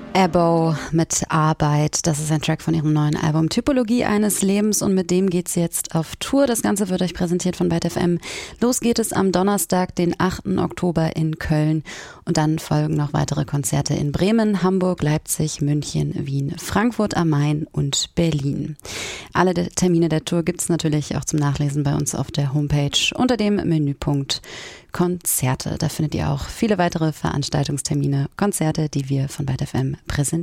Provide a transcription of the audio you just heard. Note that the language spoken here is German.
Abo mit Arbeit, das ist ein Track von ihrem neuen Album Typologie eines Lebens und mit dem geht's jetzt auf Tour. Das Ganze wird euch präsentiert von Byte FM. Los geht es am Donnerstag, den 8. Oktober in Köln und dann folgen noch weitere Konzerte in Bremen, Hamburg, Leipzig, München, Wien, Frankfurt am Main und Berlin. Alle Termine der Tour gibt's natürlich auch zum Nachlesen bei uns auf der Homepage unter dem Menüpunkt Konzerte. Da findet ihr auch viele weitere Veranstaltungstermine, Konzerte, die wir von Byte FM präsentieren.